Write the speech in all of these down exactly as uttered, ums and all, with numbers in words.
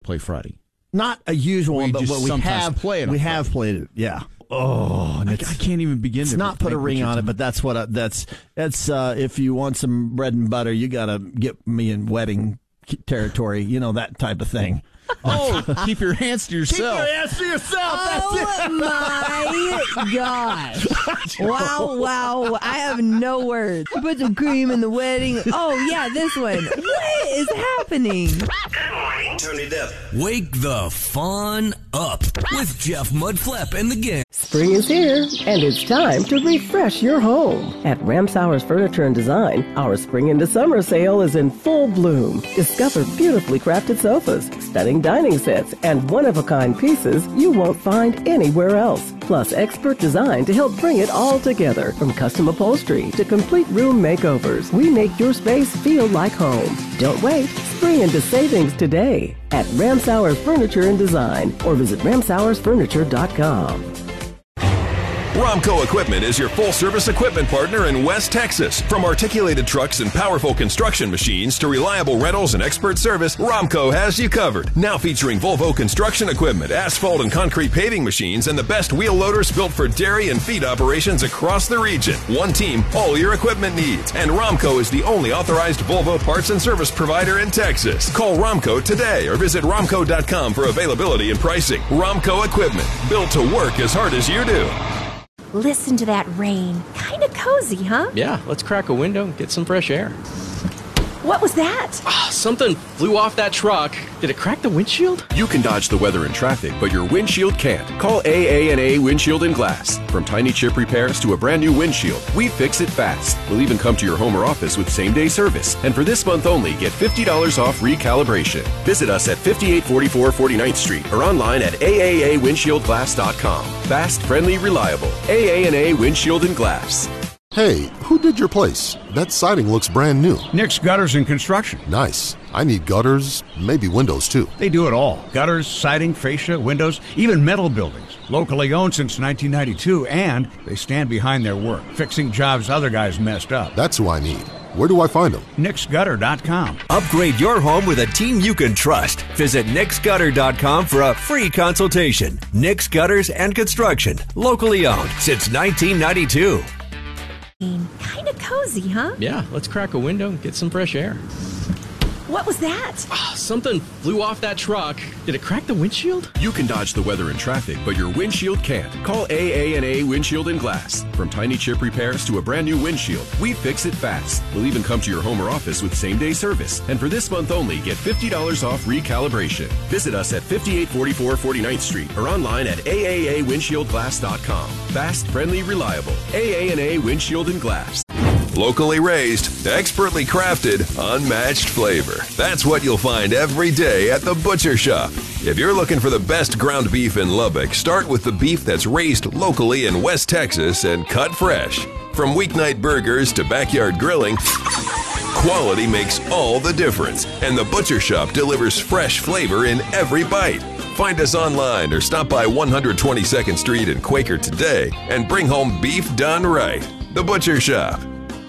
play Friday. Not a usual We one, but, just but we sometimes have play it on we have Friday. played it. Yeah. Oh, I, I can't even begin It's to not put a think ring what on you're it, but that's what I, that's that's uh, if you want some bread and butter, you got to get me in wedding territory. You know, that type of thing. Oh, keep your hands to yourself. Keep your hands to yourself. Oh my gosh. Wow, wow. I have no words. Put some cream in the wedding. Oh, yeah, this one. What is happening? Turn it up. Wake the fun up with Jeff Mudflap and the gang. Spring is here, and it's time to refresh your home. At Ramsauer's Furniture and Design, our spring into summer sale is in full bloom. Discover beautifully crafted sofas, stunning dining sets, and one-of-a-kind pieces you won't find anywhere else. Plus expert design to help bring it all together. From custom upholstery to complete room makeovers, we make your space feel like home. Don't wait. Spring into savings today at Ramsauer's Furniture and Design or visit ramsauers furniture dot com. Romco Equipment is your full-service equipment partner in West Texas. From articulated trucks and powerful construction machines to reliable rentals and expert service, Romco has you covered. Now featuring Volvo construction equipment, asphalt and concrete paving machines, and the best wheel loaders built for dairy and feed operations across the region. One team, all your equipment needs. And Romco is the only authorized Volvo parts and service provider in Texas. Call Romco today or visit romco dot com for availability and pricing. Romco Equipment, built to work as hard as you do. Listen to that rain. Kind of cozy, huh? Yeah, let's crack a window and get some fresh air. What was that? Ah, something flew off that truck. Did it crack the windshield? You can dodge the weather and traffic, but your windshield can't. Call A A and A Windshield and Glass. From tiny chip repairs to a brand new windshield, we fix it fast. We'll even come to your home or office with same-day service. And for this month only, get fifty dollars off recalibration. Visit us at fifty-eight forty-four forty-ninth Street or online at A A A windshield glass dot com. Fast, friendly, reliable. A A and A Windshield and Glass. Hey, who did your place? That siding looks brand new. Nick's Gutters and Construction. Nice. I need gutters, maybe windows too. They do it all. Gutters, siding, fascia, windows, even metal buildings. Locally owned since nineteen ninety-two, and they stand behind their work, fixing jobs other guys messed up. That's who I need. Where do I find them? Nick's Gutter dot com. Upgrade your home with a team you can trust. Visit Nick's Gutter dot com for a free consultation. Nick's Gutters and Construction. Locally owned since nineteen ninety-two. Kind of cozy, huh? Yeah, let's crack a window and get some fresh air. What was that? Ah, something flew off that truck. Did it crack the windshield? You can dodge the weather and traffic, but your windshield can't. Call A A and A Windshield and Glass. From tiny chip repairs to a brand new windshield, we fix it fast. We'll even come to your home or office with same-day service. And for this month only, get fifty dollars off recalibration. Visit us at fifty-eight forty-four forty-ninth Street or online at A A A windshield glass dot com. Fast, friendly, reliable. A A and A Windshield and Glass. Locally raised, expertly crafted, unmatched flavor. That's what you'll find every day at the Butcher Shop. If you're looking for the best ground beef in Lubbock, start with the beef that's raised locally in West Texas and cut fresh. From weeknight burgers to backyard grilling, quality makes all the difference. And the Butcher Shop delivers fresh flavor in every bite. Find us online or stop by one twenty-second Street in Quaker today and bring home beef done right. The Butcher Shop.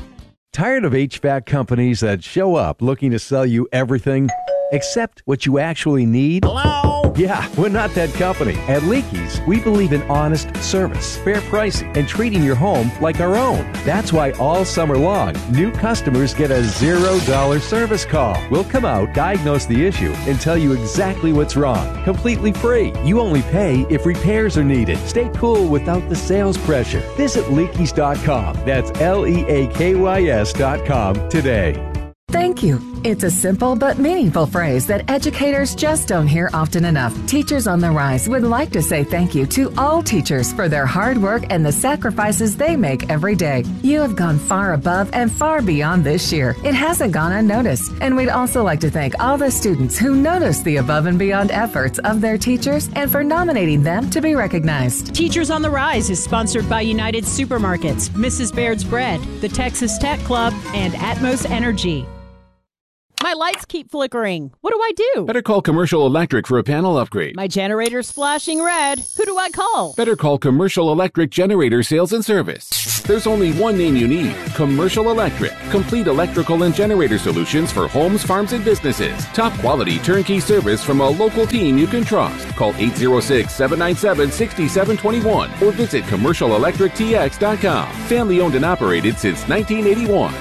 Tired of H V A C companies that show up looking to sell you everything except what you actually need? Hello? Yeah, we're not that company. At Leakey's, we believe in honest service, fair pricing, and treating your home like our own. That's why all summer long, new customers get a zero dollar service call. We'll come out, diagnose the issue, and tell you exactly what's wrong. Completely free. You only pay if repairs are needed. Stay cool without the sales pressure. Visit leakeys dot com. That's L E A K Y S dot com today. Thank you. It's a simple but meaningful phrase that educators just don't hear often enough. Teachers on the Rise would like to say thank you to all teachers for their hard work and the sacrifices they make every day. You have gone far above and far beyond this year. It hasn't gone unnoticed. And we'd also like to thank all the students who noticed the above and beyond efforts of their teachers and for nominating them to be recognized. Teachers on the Rise is sponsored by United Supermarkets, Missus Baird's Bread, the Texas Tech Club, and Atmos Energy. My lights keep flickering. What do I do? Better call Commercial Electric for a panel upgrade. My generator's flashing red. Who do I call? Better call Commercial Electric Generator Sales and Service. There's only one name you need, Commercial Electric. Complete electrical and generator solutions for homes, farms, and businesses. Top quality turnkey service from a local team you can trust. Call eight zero six, seven nine seven, six seven two one or visit commercial electric t x dot com. Family owned and operated since nineteen eighty-one.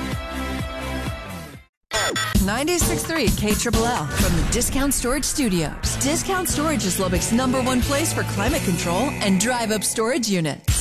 ninety-six point three K L L from the Discount Storage Studios. Discount Storage is Lubbock's number one place for climate control and drive-up storage units.